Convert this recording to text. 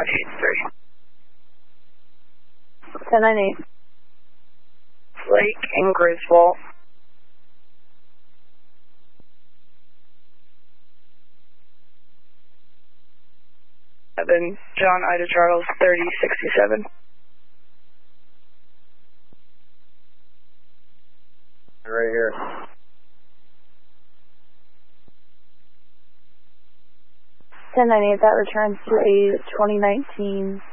583. 1098. Lake in Griswold. John Ida Charles 3067. Right here. 1098, that returns to a 2019